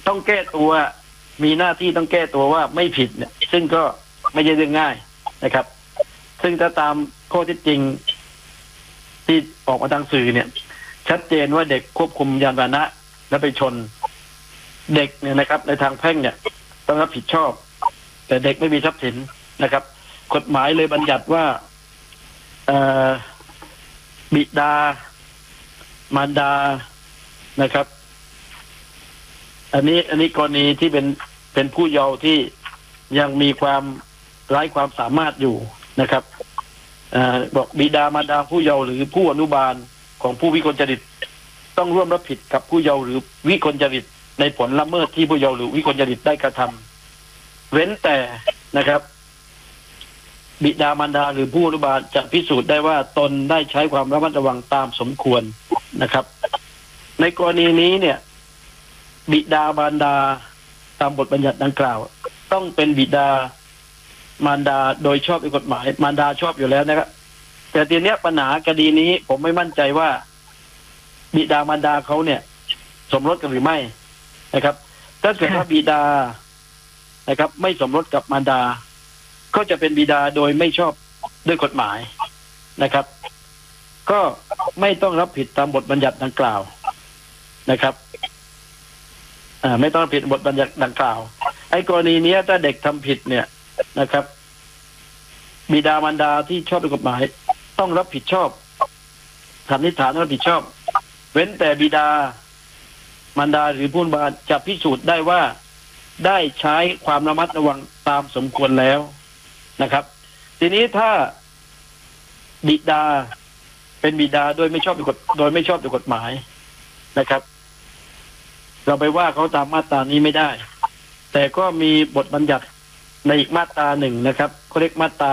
ต้องแก้ตัวมีหน้าที่ต้องแก้ตัวว่าไม่ผิดเนี่ยซึ่งก็ไม่ใช่เรื่องง่ายนะครับซึ่งถ้าตามข้อเท็จจริงที่ออกมาทางสื่อเนี่ยชัดเจนว่าเด็กควบคุมยานพาหนะแล้วไปชนเด็กเนี่ยนะครับในทางแพ่งเนี่ยต้องรับผิดชอบแต่เด็กไม่มีทรัพย์สินนะครับกฎหมายเลยบัญญัติว่าบิดามารดานะครับอันนี้กรณีที่เป็นผู้เยาว์ที่ยังมีความไร้ความสามารถอยู่นะครับบอกบิดามารดาผู้เยาว์หรือผู้อนุบาลของผู้วิกลจริตต้องร่วมรับผิดกับผู้เยาว์หรือวิกลจริตในผลละเมิดที่ผู้เยาว์หรือวิกลจริตได้กระทำเว้นแต่นะครับบิดามารดาหรือผู้อนุบาลจะพิสูจน์ได้ว่าตนได้ใช้ความระมัดระวังตามสมควรนะครับในกรณีนี้เนี่ยบิดามารดาตามบทบัญญัติดังกล่าวต้องเป็นบิดามารดาโดยชอบด้วยกฎหมายมารดาชอบอยู่แล้วนะครับแต่ทีเนี้ยปัญหาคดีนี้ผมไม่มั่นใจว่าบิดามารดาเขาเนี่ยสมรสกันหรือไม่นะครับถ้าเกิดว่าบิดานะครับไม่สมรสกับมารดาก็จะเป็นบิดาโดยไม่ชอบด้วยกฎหมายนะครับก็ไม่ต้องรับผิดตามบทบัญญัติดังกล่าวนะครับไม่ต้องรับผิดบทบัญญัติดังกล่าวไอ้กรณีนี้ถ้าเด็กทำผิดเนี่ยนะครับบิดามารดาที่ชอบด้วยกฎหมายต้องรับผิดชอบสันนิษฐานรับผิดชอบเว้นแต่บิดามารดาหรือผู้อนุบาลจะพิสูจน์ได้ว่าได้ใช้ความระมัดระวังตามสมควรแล้วนะครับทีนี้ถ้าบิดาเป็นบิดาโดยไม่ชอบด้วยกฎหมายนะครับเราไปว่าเขาตามมาตรานี้ไม่ได้แต่ก็มีบทบัญญัติในอีกมาตราหนึ่งนะครับเขาเรียกมาตรา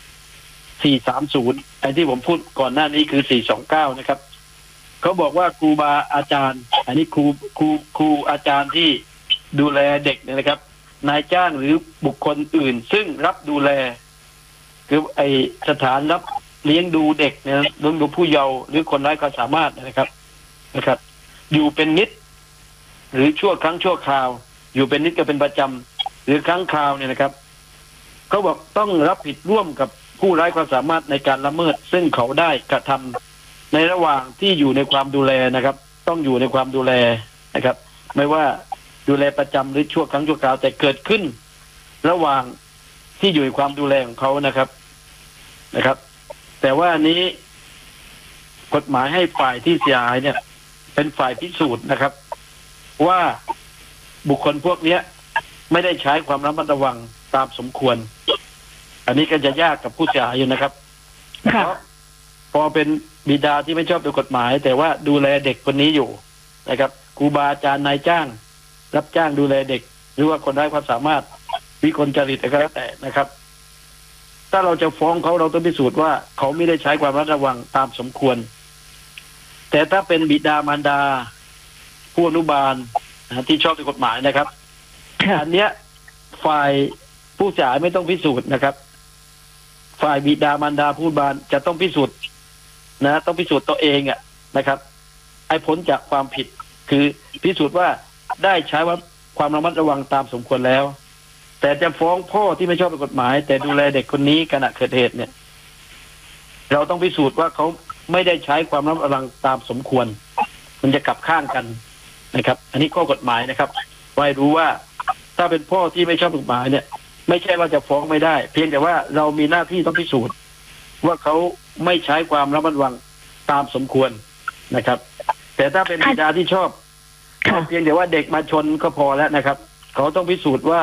430ไอ้ที่ผมพูดก่อนหน้านี้คือ429นะครับเขาบอกว่าครูบาอาจารย์อันนี้ครูอาจารย์ที่ดูแลเด็กเนี่ยนะครับนายจ้างหรือบุคคลอื่นซึ่งรับดูแลคือไอสถานรับเลี้ยงดูเด็กเนี่ยเลี้ยงดูผู้เยาว์หรือคนไร้ความสามารถนะครับอยู่เป็นนิดหรือชั่วครั้งชั่วคราวอยู่เป็นนิดก็เป็นประจำหรือครั้งคราวเนี่ยนะครับเขาบอกต้องรับผิดร่วมกับผู้ไร้ความสามารถในการละเมิดซึ่งเขาได้กระทำในระหว่างที่อยู่ในความดูแลนะครับต้องอยู่ในความดูแลนะครับไม่ว่าดูแลประจำหรือชั่วครั้งชั่วคราวแต่เกิดขึ้นระหว่างที่อยู่ในความดูแลของเขานะครับแต่ว่านี้กฎหมายให้ฝ่ายที่เสียหายเนี่ยเป็นฝ่ายพิสูจน์นะครับว่าบุคคลพวกนี้ไม่ได้ใช้ความระมัดระวังตามสมควรอันนี้ก็จะยากกับผู้เสียหายอยู่นะครับเพราะพอเป็นบิดาที่ไม่ชอบด้วยกฎหมายแต่ว่าดูแลเด็กคนนี้อยู่นะครับครูบาอาจารย์นายจ้างรับจ้างดูแลเด็กหรือว่าคนไร้ความสามารถวิกลจริตอะไรก็แล้วแต่นะครับถ้าเราจะฟ้องเขาเราต้องพิสูจน์ว่าเขาไม่ได้ใช้ความระมัดระวังตามสมควรแต่ถ้าเป็นบิดามารดาผู้อนุบาลที่ชอบด้วยกฎหมายนะครับอันเนี้ยฝ่ายผู้เสียหายไม่ต้องพิสูจน์นะครับฝ่ายบิดามารดาผู้อนุบาลจะต้องพิสูจน์ต้องพิสูจน์ตัวเองนะครับให้พ้นจากความผิดคือพิสูจน์ว่าได้ใช้ความระมัดระวังตามสมควรแล้วแต่จะฟ้องพ่อที่ไม่ชอบด้วยกฎหมายแต่ดูแลเด็กคนนี้ขณะเกิดเหตุเนี่ยเราต้องพิสูจน์ว่าเขาไม่ได้ใช้ความระมัดระวังตามสมควรมันจะกลับข้างกันนะครับอันนี้ข้อกฎหมายนะครับไว้รู้ว่าถ้าเป็นพ่อที่ไม่ชอบกฎหมายเนี่ยไม่ใช่ว่าจะฟ้องไม่ได้เพียงแต่ว่าเรามีหน้าที่ต้องพิสูจน์ว่าเขาไม่ใช้ความระมัดระวังตามสมควรนะครับแต่ถ้าเป็นบิดาที่ชอบเพียงแต่ว่าเด็กมาชนก็พอแล้วนะครับเขาต้องพิสูจน์ว่า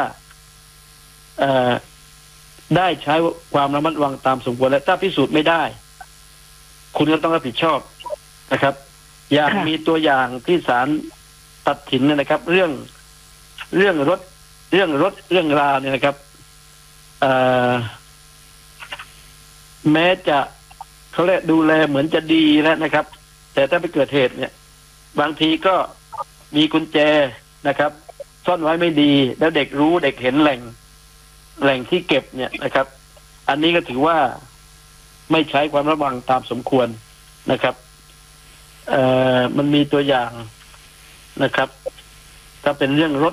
ได้ใช้ความระมัดระวังตามสมควรและถ้าพิสูจน์ไม่ได้คุณก็ต้องรับผิดชอบนะครับอยากมีตัวอย่างที่ศาลตัดสินนะครับเรื่องรถเรื่องราวเนี่ยนะครับแม้จะเขาเรียกดูแลเหมือนจะดีแล้วนะครับแต่ถ้าไปเกิดเหตุเนี่ยบางทีก็มีกุญแจนะครับซ่อนไว้ไม่ดีแล้วเด็กรู้เด็กเห็นแหล่งที่เก็บเนี่ยนะครับอันนี้ก็ถือว่าไม่ใช้ความระวังตามสมควรนะครับมันมีตัวอย่างนะครับถ้าเป็นเรื่องรถ